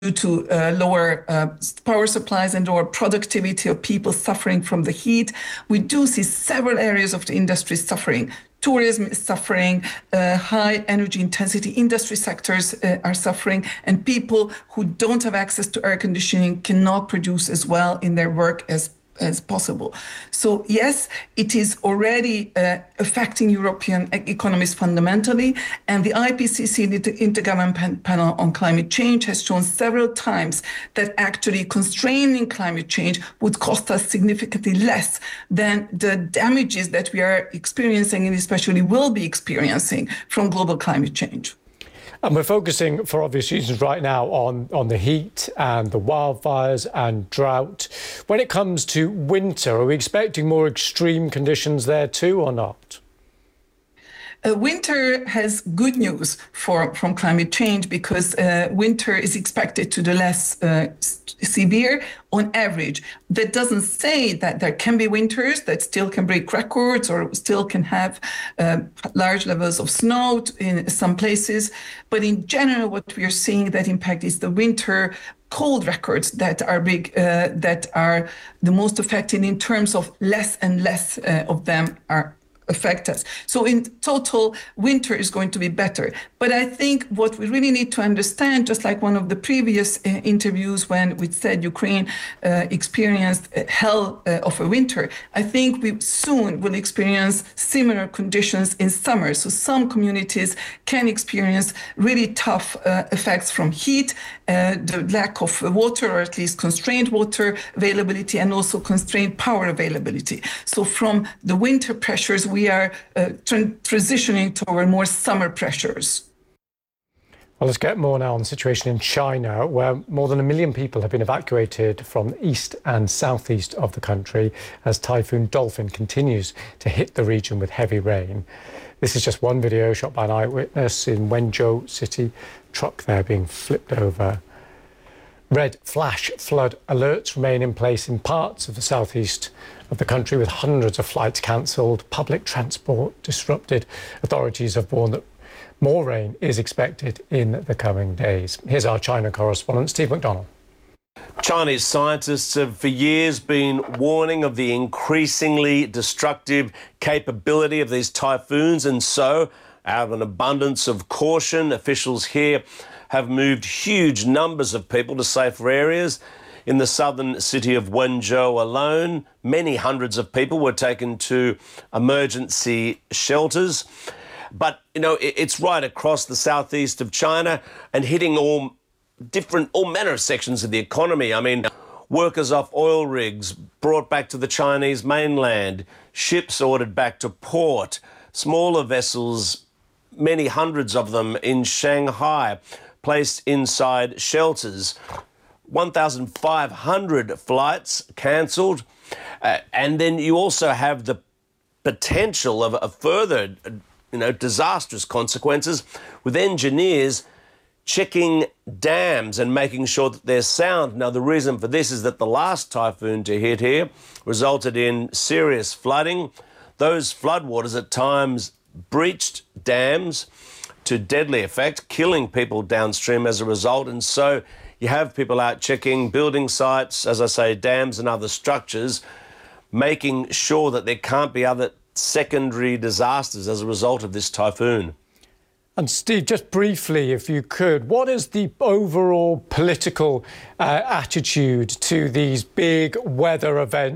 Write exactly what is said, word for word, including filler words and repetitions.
due to uh, lower uh, power supplies and lower productivity of people suffering from the heat. We do see several areas of the industry suffering. Tourism is suffering, uh, high energy intensity industry sectors uh, are suffering, and people who don't have access to air conditioning cannot produce as well in their work as as possible. So yes, it is already uh, affecting European economies fundamentally, and the I P C C, the Intergovernmental Panel on Climate Change, has shown several times that actually constraining climate change would cost us significantly less than the damages that we are experiencing and especially will be experiencing from global climate change. And we're focusing, for obvious reasons, right now on, on the heat and the wildfires and drought. When it comes to winter, are we expecting more extreme conditions there too or not? Uh, winter has good news for from climate change because uh, winter is expected to be less uh, severe on average. That doesn't say that there can be winters that still can break records or still can have uh, large levels of snow in some places. But in general, what we are seeing that impact is the winter cold records that are big, uh, that are the most affected in terms of less and less uh, of them are affect us. So in total, winter is going to be better. But I think what we really need to understand, just like one of the previous uh, interviews when we said Ukraine uh, experienced uh, hell uh, of a winter, I think we soon will experience similar conditions in summer. So some communities can experience really tough uh, effects from heat, uh, the lack of water, or at least constrained water availability, and also constrained power availability. So from the winter pressures, we are uh, tra- transitioning toward more summer pressures. Well, let's get more now on the situation in China, where more than a million people have been evacuated from the east and southeast of the country as Typhoon Dolphin continues to hit the region with heavy rain. This is just one video shot by an eyewitness in Wenzhou city, truck there being flipped over. Red flash flood alerts remain in place in parts of the southeast of the country, with hundreds of flights cancelled, public transport disrupted. Authorities have warned that more rain is expected in the coming days. Here's our China correspondent, Steve McDonald. Chinese scientists have for years been warning of the increasingly destructive capability of these typhoons, and so, out of an abundance of caution, officials here have moved huge numbers of people to safer areas. In the southern city of Wenzhou alone, many hundreds of people were taken to emergency shelters. But, you know, it's right across the southeast of China and hitting all different, all manner of sections of the economy. I mean, workers off oil rigs brought back to the Chinese mainland, ships ordered back to port, smaller vessels, many hundreds of them in Shanghai, placed inside shelters. one thousand five hundred flights cancelled. Uh, and then you also have the potential of a further, you know, disastrous consequences with engineers checking dams and making sure that they're sound. Now, the reason for this is that the last typhoon to hit here resulted in serious flooding. Those floodwaters at times breached dams to deadly effect, killing people downstream as a result. And so you have people out checking building sites, as I say, dams and other structures, making sure that there can't be other secondary disasters as a result of this typhoon. And Steve, just briefly, if you could, what is the overall political uh, attitude to these big weather events?